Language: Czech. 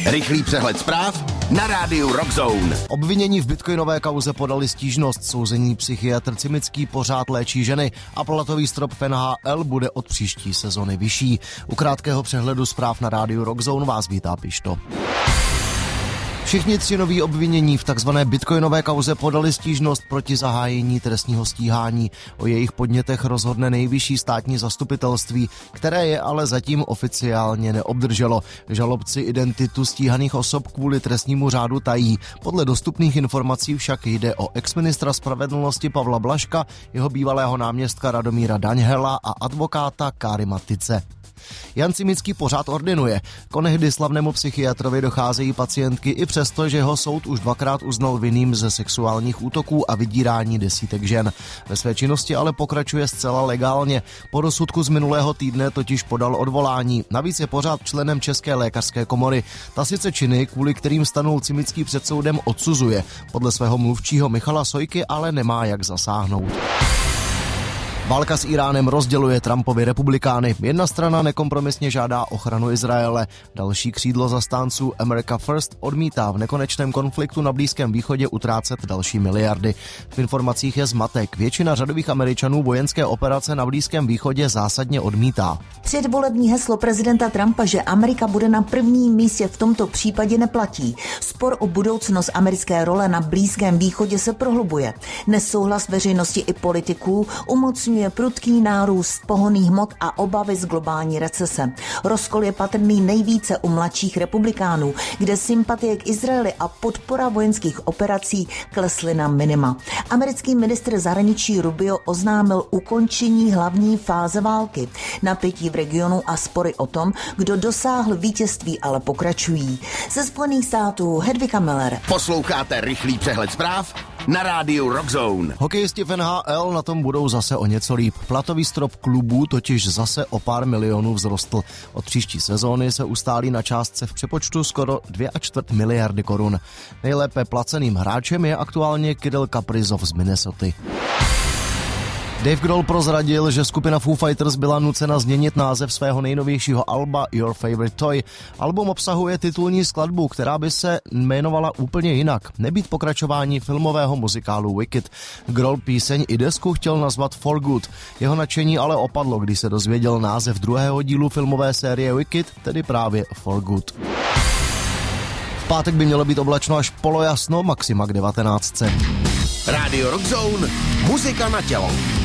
Rychlý přehled zpráv na rádiu Rockzone. Obvinění v bitcoinové kauze podali stížnost. Souzený psychiatr Cimický pořád léčí ženy a platový strop v NHL bude od příští sezony vyšší. U krátkého přehledu zpráv na rádiu Rockzone vás vítá Pišto. Všichni tři noví obvinění v takzvané bitcoinové kauze podali stížnost proti zahájení trestního stíhání. O jejich podnětech rozhodne nejvyšší státní zastupitelství, které je ale zatím oficiálně neobdrželo. Žalobci identitu stíhaných osob kvůli trestnímu řádu tají. Podle dostupných informací však jde o exministra spravedlnosti Pavla Blažka, jeho bývalého náměstka Radomíra Daňhela a advokáta Káry Tice. Jan Cimický pořád ordinuje. Konehdy slavnému psychiatrovi docházejí pacientky i přesto, že ho soud už dvakrát uznal vinným ze sexuálních útoků a vydírání desítek žen. Ve své činnosti ale pokračuje zcela legálně. Po rozsudku z minulého týdne totiž podal odvolání. Navíc je pořád členem České lékařské komory. Ta sice činy, kvůli kterým stanul Cimický před soudem, odsuzuje. Podle svého mluvčího Michala Sojky ale nemá jak zasáhnout. Válka s Iránem rozděluje Trumpovi republikány. Jedna strana nekompromisně žádá ochranu Izraele. Další křídlo zastánců America First odmítá v nekonečném konfliktu na Blízkém východě utrácet další miliardy. V informacích je zmatek. Většina řadových Američanů vojenské operace na Blízkém východě zásadně odmítá. Předvolební heslo prezidenta Trumpa, že Amerika bude na prvním místě, v tomto případě neplatí. Spor o budoucnost americké role na Blízkém východě se prohlubuje. Nesouhlas veřejnosti i politiků umocňuje prudký nárůst pohonných hmot a obavy z globální recese. Rozkol je patrný nejvíce u mladších republikánů, kde sympatie k Izraeli a podpora vojenských operací klesly na minima. Americký ministr zahraničí Rubio oznámil ukončení hlavní fáze války. Napětí v regionu a spory o tom, kdo dosáhl vítězství, ale pokračují. Ze Spojených států Hedvika Miller. Posloucháte rychlý přehled zpráv na rádiu Rockzone. Hokejisti v NHL na tom budou zase o něco líp. Platový strop klubů totiž zase o pár milionů vzrostl. Od příští sezóny se ustálí na částce v přepočtu skoro 2,25 miliardy korun. Nejlépe placeným hráčem je aktuálně Kirill Kaprizov z Minnesoty. Dave Grohl prozradil, že skupina Foo Fighters byla nucena změnit název svého nejnovějšího alba Your Favorite Toy. Album obsahuje titulní skladbu, která by se jmenovala úplně jinak. Nebýt pokračování filmového muzikálu Wicked. Grohl píseň i desku chtěl nazvat For Good. Jeho nadšení ale opadlo, když se dozvěděl název druhého dílu filmové série Wicked, tedy právě For Good. V pátek by mělo být oblačno až polojasno, maxima k 19. Rádio Rockzone, muzika na tělo.